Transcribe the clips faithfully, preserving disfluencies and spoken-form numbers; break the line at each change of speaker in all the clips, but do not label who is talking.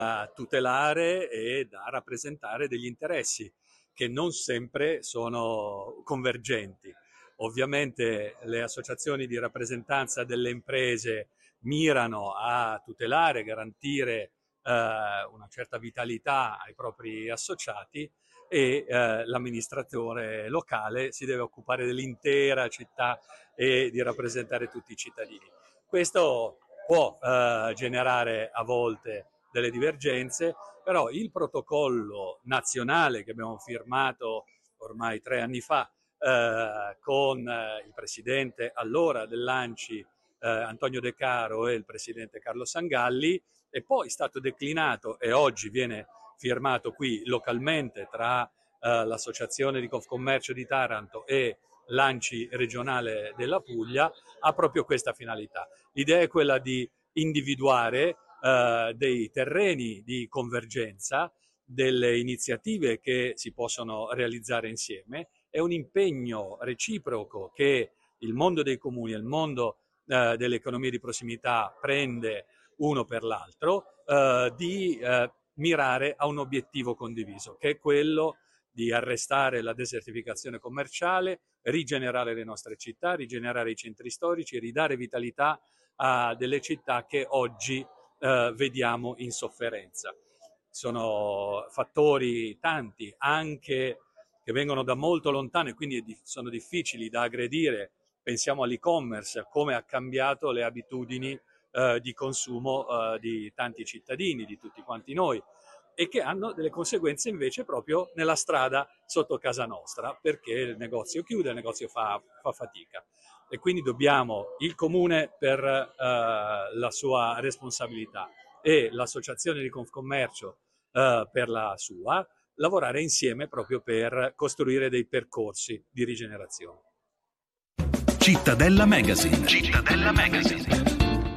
da tutelare e da rappresentare degli interessi che non sempre sono convergenti. Ovviamente le associazioni di rappresentanza delle imprese mirano a tutelare, garantire eh, una certa vitalità ai propri associati e eh, l'amministratore locale si deve occupare dell'intera città e di rappresentare tutti i cittadini. Questo può eh, generare a volte delle divergenze, però il protocollo nazionale che abbiamo firmato ormai tre anni fa eh, con eh, il presidente allora dell'ANCI eh, Antonio De Caro e il presidente Carlo Sangalli, è poi stato declinato e oggi viene firmato qui localmente tra eh, l'associazione di Confcommercio di Taranto e l'ANCI regionale della Puglia, ha proprio questa finalità. L'idea è quella di individuare eh, dei terreni di convergenza, delle iniziative che si possono realizzare insieme. È un impegno reciproco che il mondo dei comuni e il mondo eh, delle economie di prossimità prende uno per l'altro, eh, di eh, mirare a un obiettivo condiviso, che è quello di arrestare la desertificazione commerciale, rigenerare le nostre città, rigenerare i centri storici, ridare vitalità a delle città che oggi eh, vediamo in sofferenza. Sono fattori tanti, anche che vengono da molto lontano e quindi sono difficili da aggredire. Pensiamo all'e-commerce, come ha cambiato le abitudini eh, di consumo eh, di tanti cittadini, di tutti quanti noi, e che hanno delle conseguenze invece proprio nella strada sotto casa nostra, perché il negozio chiude, il negozio fa, fa fatica. E quindi dobbiamo, il comune per eh, la sua responsabilità e l'associazione di Confcommercio eh, per la sua, lavorare insieme proprio per costruire dei percorsi di rigenerazione.
Cittadella Magazine. Cittadella Magazine.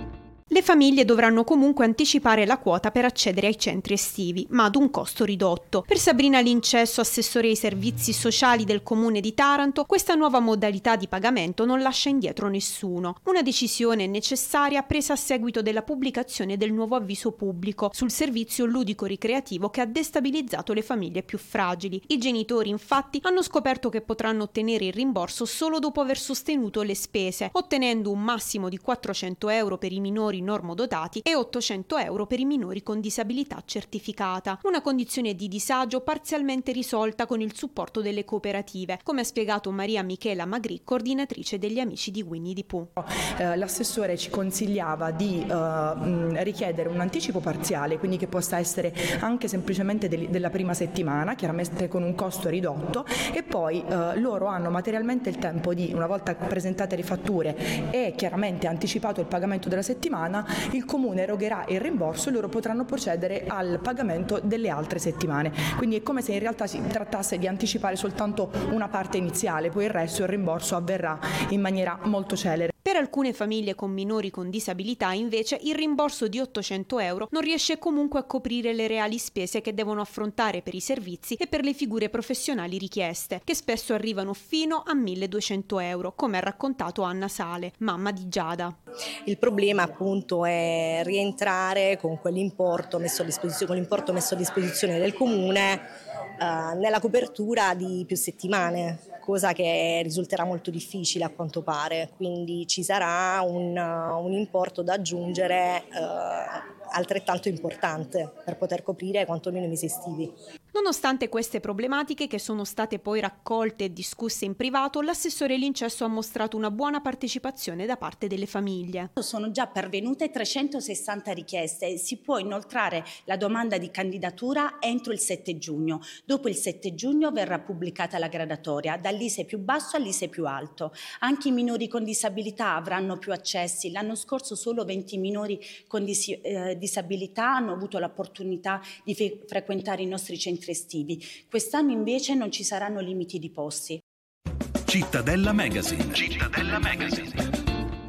Le famiglie dovranno comunque anticipare la quota per accedere ai centri estivi, ma ad un costo ridotto. Per Sabrina Lincesso, assessore ai servizi sociali del comune di Taranto, questa nuova modalità di pagamento non lascia indietro nessuno. Una decisione necessaria presa a seguito della pubblicazione del nuovo avviso pubblico sul servizio ludico-ricreativo che ha destabilizzato le famiglie più fragili. I genitori, infatti, hanno scoperto che potranno ottenere il rimborso solo dopo aver sostenuto le spese, ottenendo un massimo di quattrocento euro per i minori normodotati e ottocento euro per i minori con disabilità certificata. Una condizione di disagio parzialmente risolta con il supporto delle cooperative, come ha spiegato Maria Michela Magri, coordinatrice degli Amici di Winnie the Pooh.
Eh, l'assessore ci consigliava di eh, richiedere un anticipo parziale, quindi che possa essere anche semplicemente de- della prima settimana, chiaramente con un costo ridotto, e poi eh, loro hanno materialmente il tempo di, una volta presentate le fatture e chiaramente anticipato il pagamento della settimana, il comune erogherà il rimborso e loro potranno procedere al pagamento delle altre settimane. Quindi è come se in realtà si trattasse di anticipare soltanto una parte iniziale, poi il resto, il rimborso, avverrà in maniera molto celere.
Per alcune famiglie con minori con disabilità, invece, il rimborso di ottocento euro non riesce comunque a coprire le reali spese che devono affrontare per i servizi e per le figure professionali richieste, che spesso arrivano fino a milleduecento euro, come ha raccontato Anna Sale, mamma di Giada.
Il problema appunto è rientrare con quell'importo messo a disposizione, con l'importo messo a disposizione del comune eh, nella copertura di più settimane, cosa che risulterà molto difficile a quanto pare, quindi ci sarà un, un importo da aggiungere eh, altrettanto importante per poter coprire quantomeno i mesi estivi.
Nonostante queste problematiche, che sono state poi raccolte e discusse in privato, l'assessore Lincesso ha mostrato una buona partecipazione da parte delle famiglie.
Sono già pervenute trecentosessanta richieste, si può inoltrare la domanda di candidatura entro il sette giugno. Dopo il sette giugno verrà pubblicata la gradatoria dall'I S E E più basso all'I S E E più alto. Anche i minori con disabilità avranno più accessi. L'anno scorso solo venti minori con dis- eh, disabilità hanno avuto l'opportunità di fe- frequentare i nostri centri estivi. Quest'anno invece non ci saranno limiti di posti.
Cittadella Magazine. Cittadella Magazine.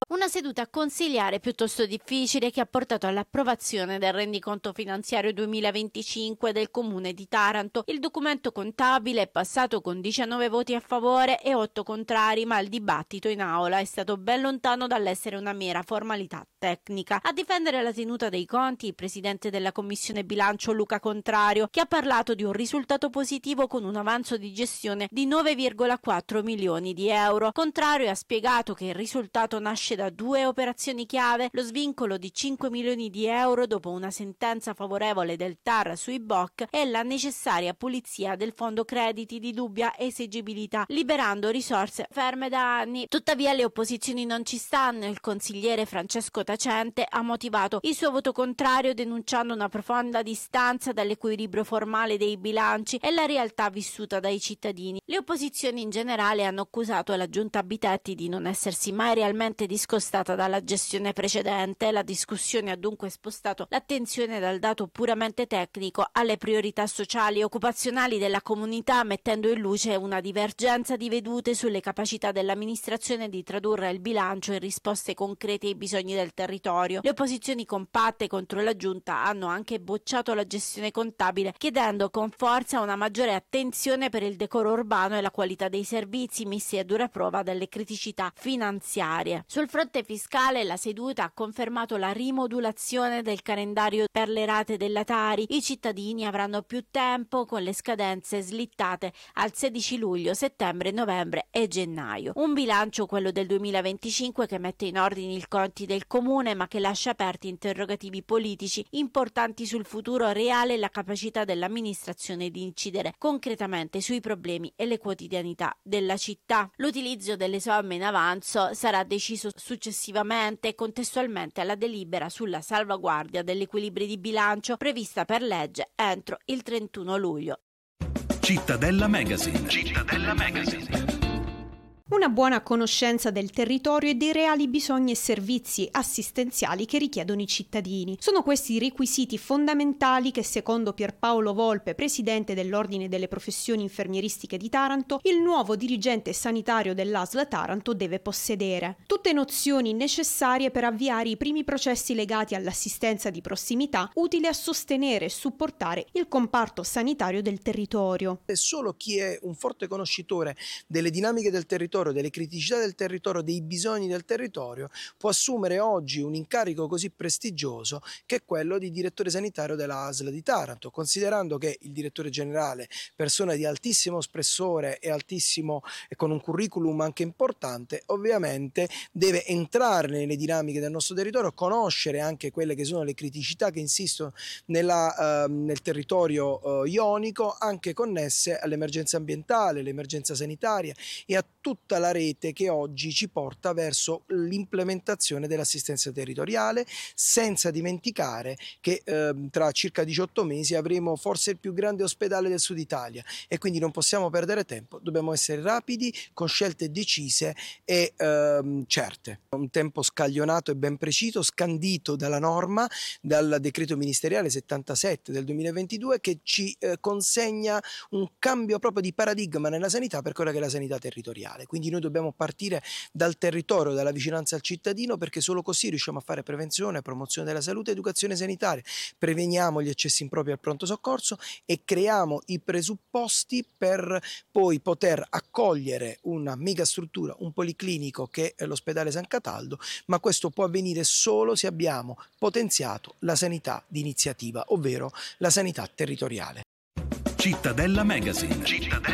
Una seduta consiliare piuttosto difficile che ha portato all'approvazione del rendiconto finanziario duemilaventicinque del Comune di Taranto. Il documento contabile è passato con diciannove voti a favore e otto contrari, ma il dibattito in aula è stato ben lontano dall'essere una mera formalità tecnica. A difendere la tenuta dei conti il presidente della Commissione Bilancio Luca Contrario, che ha parlato di un risultato positivo con un avanzo di gestione di nove virgola quattro milioni di euro. Contrario ha spiegato che il risultato nasce da due operazioni chiave: lo svincolo di cinque milioni di euro dopo una sentenza favorevole del T A R sui B O C e la necessaria pulizia del fondo crediti di dubbia esigibilità, liberando risorse ferme da anni. Tuttavia le opposizioni non ci stanno. Il consigliere Francesco Tacente ha motivato il suo voto contrario denunciando una profonda distanza dall'equilibrio formale dei bilanci e la realtà vissuta dai cittadini. Le opposizioni in generale hanno accusato la giunta Abitetti di non essersi mai realmente discostata dalla gestione precedente. La discussione ha dunque spostato l'attenzione dal dato puramente tecnico alle priorità sociali e occupazionali della comunità, mettendo in luce una divergenza di vedute sulle capacità dell'amministrazione di tradurre il bilancio in risposte concrete ai bisogni del territorio. Le opposizioni compatte contro la giunta hanno anche bocciato la gestione contabile, chiedendo con forza una maggiore attenzione per il decoro urbano e la qualità dei servizi, messi a dura prova dalle criticità finanziarie. Sul fronte fiscale la seduta ha confermato la rimodulazione del calendario per le rate della Tari. I cittadini avranno più tempo con le scadenze slittate al sedici luglio, settembre, novembre e gennaio. Un bilancio, quello del duemilaventicinque, che mette in ordine i conti del comune ma che lascia aperti interrogativi politici importanti sul futuro reale e la capacità dell'amministrazione di incidere concretamente sui problemi e le quotidianità della città. L'utilizzo delle somme in avanzo sarà deciso successivamente, contestualmente alla delibera sulla salvaguardia dell'equilibrio di bilancio prevista per legge entro il trentuno luglio.
Cittadella Magazine. Cittadella Magazine.
Una buona conoscenza del territorio e dei reali bisogni e servizi assistenziali che richiedono i cittadini. Sono questi i requisiti fondamentali che, secondo Pierpaolo Volpe, presidente dell'Ordine delle Professioni Infermieristiche di Taranto, il nuovo dirigente sanitario dell'A S L Taranto deve possedere. Tutte nozioni necessarie per avviare i primi processi legati all'assistenza di prossimità, utile a sostenere e supportare il comparto sanitario del territorio.
È solo chi è un forte conoscitore delle dinamiche del territorio, delle criticità del territorio, dei bisogni del territorio, può assumere oggi un incarico così prestigioso che è quello di direttore sanitario della A S L di Taranto, considerando che il direttore generale, persona di altissimo spessore e altissimo e con un curriculum anche importante, ovviamente deve entrare nelle dinamiche del nostro territorio, conoscere anche quelle che sono le criticità che insistono nella, uh, nel territorio uh, ionico, anche connesse all'emergenza ambientale, all'emergenza sanitaria e a tutta la rete che oggi ci porta verso l'implementazione dell'assistenza territoriale, senza dimenticare che eh, tra circa diciotto mesi avremo forse il più grande ospedale del Sud Italia e quindi non possiamo perdere tempo, dobbiamo essere rapidi, con scelte decise e eh, certe. Un tempo scaglionato e ben preciso, scandito dalla norma, dal decreto ministeriale settantasette del duemilaventidue, che ci eh, consegna un cambio proprio di paradigma nella sanità per quella che è la sanità territoriale. Quindi noi dobbiamo partire dal territorio, dalla vicinanza al cittadino, perché solo così riusciamo a fare prevenzione, promozione della salute e educazione sanitaria, preveniamo gli eccessi impropri al pronto soccorso e creiamo i presupposti per poi poter accogliere una megastruttura, un policlinico che è l'ospedale San Cataldo, ma questo può avvenire solo se abbiamo potenziato la sanità di iniziativa, ovvero la sanità territoriale.
Cittadella Magazine. Cittadella